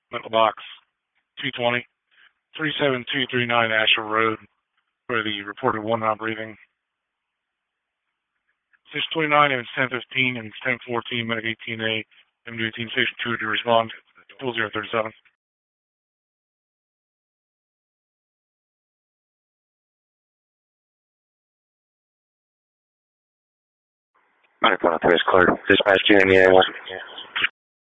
Metal Box 220, 37239 Asheville Road, where the reported one not breathing. 629, and it's 1015, and it's 1014, Medic 18A, MD18 Station 2 to respond, 037. Medic 103 is cleared. Dispatch GNEA 1.